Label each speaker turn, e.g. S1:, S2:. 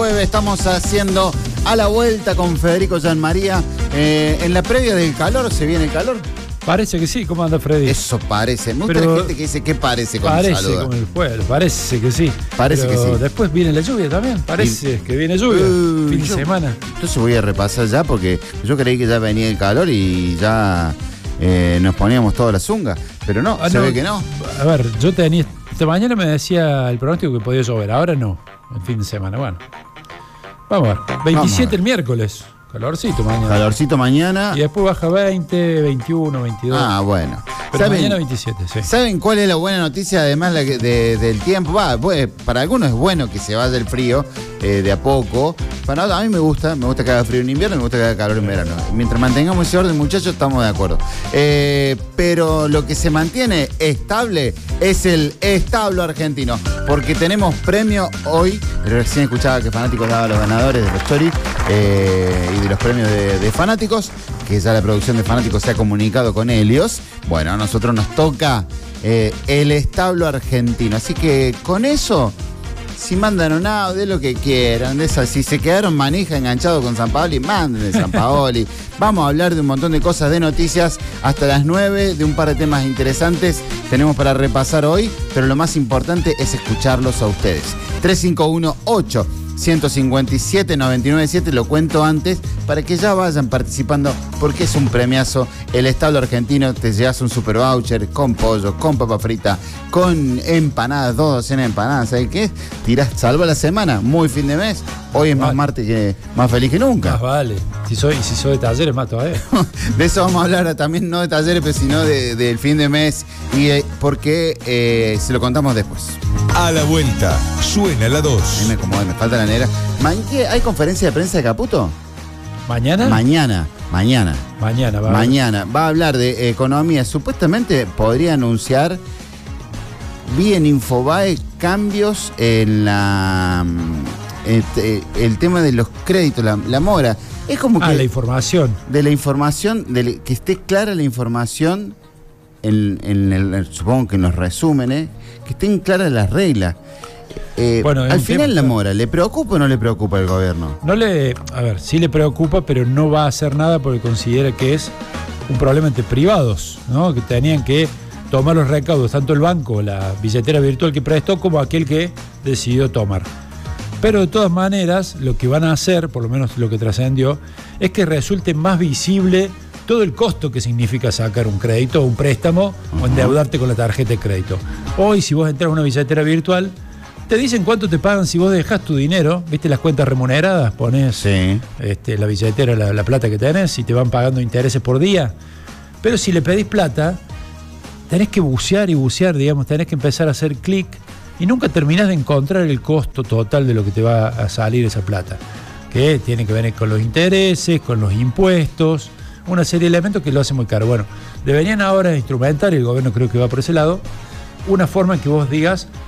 S1: jueves estamos haciendo A la Vuelta con Federico Gianmaría. En la previa del calor, ¿se viene el calor?
S2: Parece que sí. ¿Cómo anda, Freddy?
S1: Eso parece. Me gusta la gente que dice, ¿qué parece con el saludo?
S2: Parece como el pueblo, parece que sí.
S1: Parece que sí.
S2: Después viene la lluvia también. Parece que viene lluvia. Fin de semana.
S1: Entonces voy a repasar ya porque yo creí que ya venía el calor y ya nos poníamos toda la zunga. Pero no, se ve que no.
S2: A ver, yo tenía... Esta mañana me decía el pronóstico que podía llover. Ahora no. El fin de semana. Bueno. Vamos a ver. 27 el miércoles. Calorcito mañana.
S1: Calorcito mañana.
S2: Y después baja 20, 21, 22.
S1: Ah, bueno.
S2: Pero mañana 27, sí.
S1: ¿Saben cuál es la buena noticia además del tiempo? Para algunos es bueno que se vaya el frío de a poco. A mí me gusta que haga frío en invierno y me gusta que haga calor en verano. Mientras mantengamos ese orden, muchachos, estamos de acuerdo. Pero lo que se mantiene estable es el establo argentino. Porque tenemos premio hoy. Recién escuchaba que Fanáticos daba los ganadores de los choris y de los premios de Fanáticos, que ya la producción de Fanáticos se ha comunicado con Helios. Bueno, a nosotros nos toca el establo argentino. Así que con eso, si mandan un audio, de lo que quieran, si se quedaron manija enganchados con San Paoli, manden de San Paoli. Vamos a hablar de un montón de cosas, de noticias, hasta las 9, de un par de temas interesantes tenemos para repasar hoy, pero lo más importante es escucharlos a ustedes. 351-8-157-997, lo cuento antes, para que ya vayan participando, porque es un premiazo. El establo argentino, te llevas un super voucher con pollo, con papa frita, con empanadas, 2 docenas de empanadas. ¿Sabes qué? Tirás, salva la semana, muy fin de mes. Hoy es más martes, que más feliz que nunca.
S2: Más vale. Si soy de talleres, más todavía.
S1: De eso vamos a hablar también, no de talleres, pero sino del fin de mes y por qué se lo contamos después.
S3: A la vuelta, suena la 2.
S1: A mí me falta la negra. ¿Hay conferencia de prensa de Caputo?
S2: ¿Mañana?
S1: Mañana va a hablar de economía. Supuestamente podría anunciar, vi en Infobae, cambios en el tema de los créditos, la mora. Es como que
S2: la información.
S1: De la información, que esté clara la información, supongo que en los resúmenes, que estén claras las reglas. Bueno, al final la mora, ¿le preocupa o no le preocupa al gobierno?
S2: Sí le preocupa, pero no va a hacer nada porque considera que es un problema entre privados, ¿no? Que tenían que tomar los recaudos, tanto el banco, la billetera virtual que prestó, como aquel que decidió tomar. Pero de todas maneras, lo que van a hacer, por lo menos lo que trascendió, es que resulte más visible todo el costo que significa sacar un crédito o un préstamo o endeudarte con la tarjeta de crédito. Hoy, si vos entras a una billetera virtual, te dicen cuánto te pagan si vos dejas tu dinero, ¿viste las cuentas remuneradas? Pones la billetera, la plata que tenés, y te van pagando intereses por día. Pero si le pedís plata, tenés que bucear y bucear, digamos, tenés que empezar a hacer clic y nunca terminás de encontrar el costo total de lo que te va a salir esa plata, que tiene que ver con los intereses, con los impuestos, una serie de elementos que lo hacen muy caro. Bueno, deberían ahora instrumentar, y el gobierno creo que va por ese lado, una forma en que vos digas,